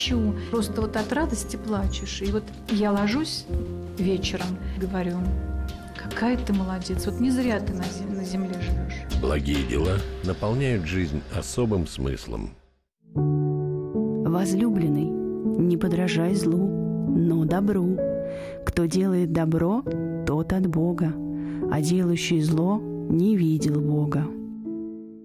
Просто вот от радости плачешь. И вот я ложусь вечером, говорю: какая ты молодец, вот не зря ты на земле живешь. Благие дела наполняют жизнь особым смыслом. Возлюбленный, не подражай злу, но добру. Кто делает добро, тот от Бога, а делающий зло не видел Бога.